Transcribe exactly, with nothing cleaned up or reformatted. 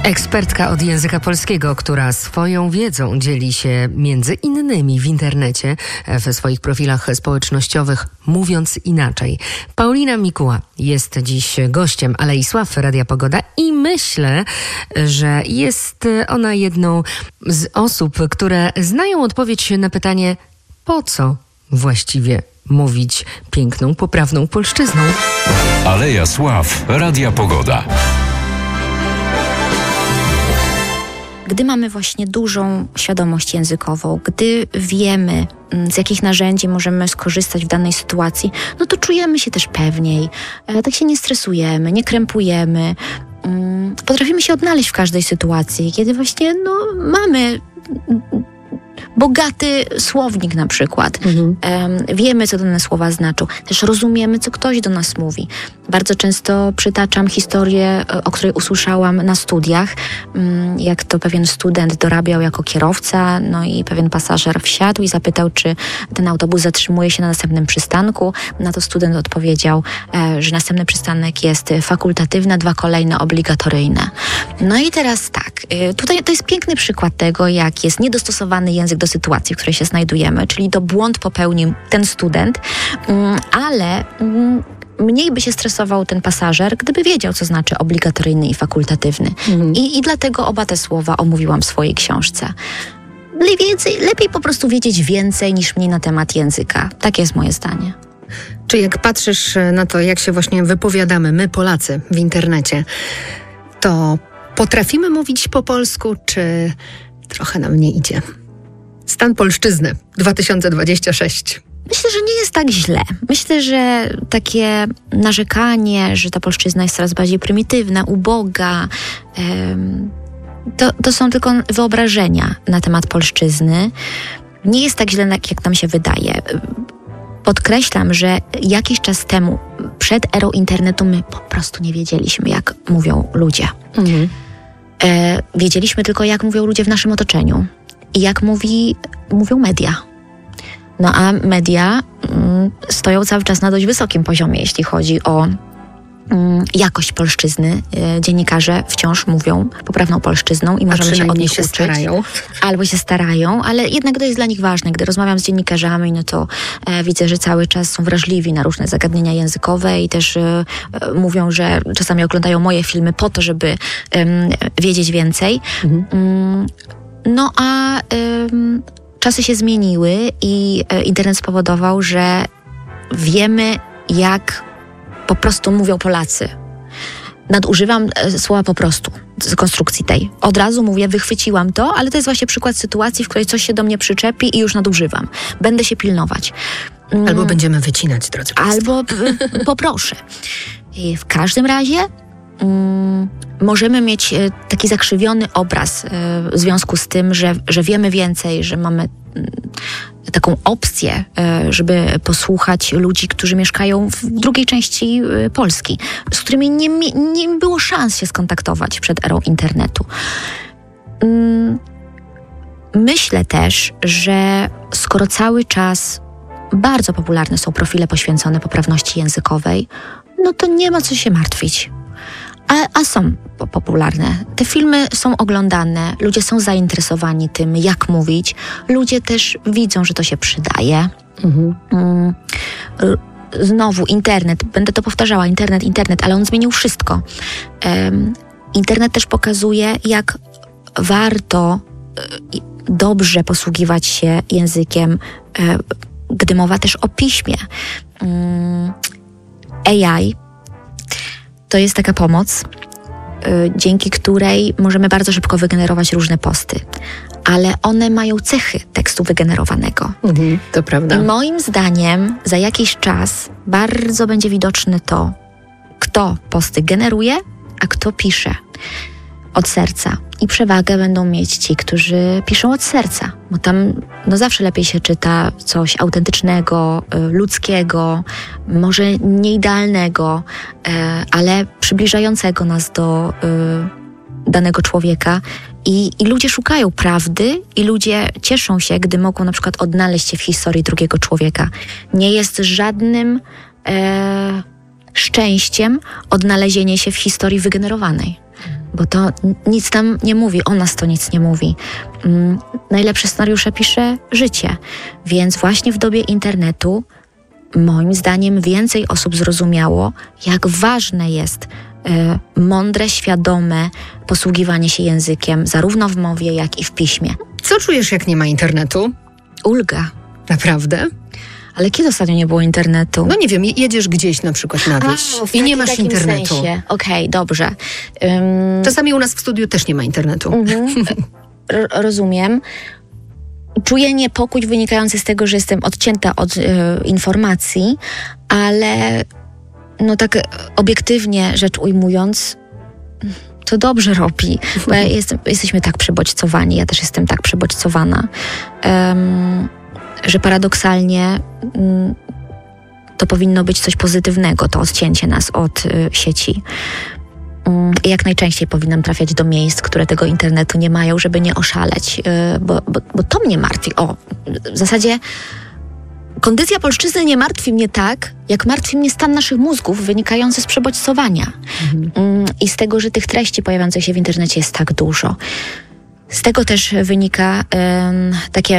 Ekspertka od języka polskiego, która swoją wiedzą dzieli się między innymi w internecie, we swoich profilach społecznościowych, mówiąc inaczej. Paulina Mikuła jest dziś gościem Alei Sław Radia Pogoda i myślę, że jest ona jedną z osób, które znają odpowiedź na pytanie, po co właściwie mówić piękną, poprawną polszczyzną. Aleja Sław Radia Pogoda. Gdy mamy właśnie dużą świadomość językową, gdy wiemy, z jakich narzędzi możemy skorzystać w danej sytuacji, no to czujemy się też pewniej, tak się nie stresujemy, nie krępujemy, potrafimy się odnaleźć w każdej sytuacji, kiedy właśnie no, mamy bogaty słownik na przykład. Mhm. Um, wiemy, co dane słowa znaczą. Też rozumiemy, co ktoś do nas mówi. Bardzo często przytaczam historię, o której usłyszałam na studiach, um, jak to pewien student dorabiał jako kierowca, no i pewien pasażer wsiadł i zapytał, czy ten autobus zatrzymuje się na następnym przystanku. Na to student odpowiedział, e, że następny przystanek jest fakultatywny, dwa kolejne obligatoryjne. No i teraz tak, e, tutaj to jest piękny przykład tego, jak jest niedostosowany język do sytuacji, w której się znajdujemy, czyli to błąd popełnił ten student, ale mniej by się stresował ten pasażer, gdyby wiedział, co znaczy obligatoryjny i fakultatywny. Mhm. I, I dlatego oba te słowa omówiłam w swojej książce. Mniej więcej, lepiej po prostu wiedzieć więcej niż mniej na temat języka. Takie jest moje zdanie. Czy jak patrzysz na to, jak się właśnie wypowiadamy, my Polacy w internecie, to potrafimy mówić po polsku, czy trochę nam nie idzie? Stan polszczyzny dwa tysiące dwudziesty szósty. Myślę, że nie jest tak źle. Myślę, że takie narzekanie, że ta polszczyzna jest coraz bardziej prymitywna, uboga, um, to, to są tylko wyobrażenia na temat polszczyzny. Nie jest tak źle, jak nam się wydaje. Podkreślam, że jakiś czas temu, przed erą internetu, my po prostu nie wiedzieliśmy, jak mówią ludzie. Mhm. E, wiedzieliśmy tylko, jak mówią ludzie w naszym otoczeniu. I jak mówi, mówią media. No a media mm, stoją cały czas na dość wysokim poziomie, jeśli chodzi o mm, jakość polszczyzny. E, dziennikarze wciąż mówią poprawną polszczyzną i możemy się od nich się uczyć. Starają. Albo się starają, ale jednak to jest dla nich ważne. Gdy rozmawiam z dziennikarzami, no to e, widzę, że cały czas są wrażliwi na różne zagadnienia językowe i też e, e, mówią, że czasami oglądają moje filmy po to, żeby e, wiedzieć więcej. Mhm. Mm, No a ym, czasy się zmieniły i y, internet spowodował, że wiemy, jak po prostu mówią Polacy. Nadużywam y, słowa po prostu z konstrukcji tej. Od razu mówię, wychwyciłam to, ale to jest właśnie przykład sytuacji, w której coś się do mnie przyczepi i już nadużywam. Będę się pilnować. Ym, Albo będziemy wycinać, drodzy państwo. Albo p- poproszę. I w każdym razie Mm, możemy mieć e, taki zakrzywiony obraz e, w związku z tym, że, że wiemy więcej, że mamy mm, taką opcję, e, żeby posłuchać ludzi, którzy mieszkają w drugiej części e, Polski, z którymi nie, nie było szans się skontaktować przed erą internetu. Mm, myślę też, że skoro cały czas bardzo popularne są profile poświęcone poprawności językowej, no to nie ma co się martwić. A, a są popularne. Te filmy są oglądane, ludzie są zainteresowani tym, jak mówić. Ludzie też widzą, że to się przydaje. Mhm. Mm, znowu internet, będę to powtarzała, internet, internet, ale on zmienił wszystko. Um, internet też pokazuje, jak warto y, dobrze posługiwać się językiem, y, gdy mowa też o piśmie. Um, A I to jest taka pomoc, y, dzięki której możemy bardzo szybko wygenerować różne posty. Ale one mają cechy tekstu wygenerowanego. Mhm, to prawda. I moim zdaniem za jakiś czas bardzo będzie widoczne to, kto posty generuje, a kto pisze od serca. I przewagę będą mieć ci, którzy piszą od serca. Bo tam no zawsze lepiej się czyta coś autentycznego, ludzkiego, może nieidealnego, ale przybliżającego nas do danego człowieka. I, I ludzie szukają prawdy i ludzie cieszą się, gdy mogą na przykład odnaleźć się w historii drugiego człowieka. Nie jest żadnym e, szczęściem odnalezienie się w historii wygenerowanej. bo to nic tam nie mówi, o nas to nic nie mówi. Mm, najlepsze scenariusze pisze życie, więc właśnie w dobie internetu moim zdaniem więcej osób zrozumiało, jak ważne jest y, mądre, świadome posługiwanie się językiem, zarówno w mowie, jak i w piśmie. Co czujesz, jak nie ma internetu? Ulga. Naprawdę? Ale kiedy ostatnio nie było internetu? No nie wiem, jedziesz gdzieś na przykład na wieś A, w i nie takim- masz takim internetu. sensie. Okej, dobrze. Ym, Czasami u nas w studiu też nie ma internetu. Mhm. R- rozumiem. Czuję niepokój wynikający z tego, że jestem odcięta od y, informacji, ale no tak obiektywnie rzecz ujmując, to dobrze robi, bo ja jestem, jesteśmy tak przebodźcowani, ja też jestem tak przebodźcowana, um, że paradoksalnie um, to powinno być coś pozytywnego, to odcięcie nas od y, sieci. I jak najczęściej powinnam trafiać do miejsc, które tego internetu nie mają, żeby nie oszaleć, yy, bo, bo, bo to mnie martwi. O, w zasadzie kondycja polszczyzny nie martwi mnie tak, jak martwi mnie stan naszych mózgów wynikający z przebodźcowania. Mhm. Yy, I z tego, że tych treści pojawiających się w internecie jest tak dużo. Z tego też wynika yy, takie